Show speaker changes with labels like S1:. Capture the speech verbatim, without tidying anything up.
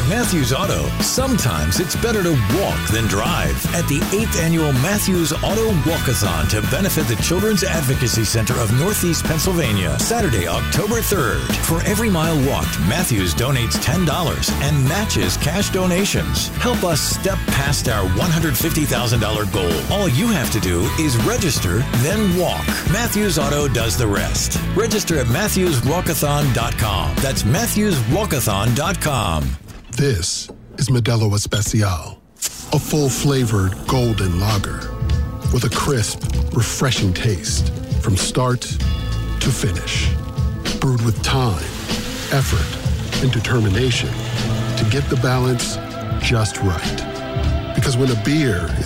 S1: Matthews Auto, sometimes it's better to walk than drive. At the eighth Annual Matthews Auto Walkathon to benefit the Children's Advocacy Center of Northeast Pennsylvania, Saturday, October third. For every mile walked, Matthews donates ten dollars and matches cash donations. Help us step past our one hundred fifty thousand dollars goal. All you have to do is register, then walk. Matthews Auto does the rest. Register at matthews walkathon dot com. That's matthews walkathon dot com.
S2: This is Modelo Especial, a full-flavored golden lager with a crisp, refreshing taste from start to finish. Brewed with time, effort, and determination to get the balance just right. Because when a beer is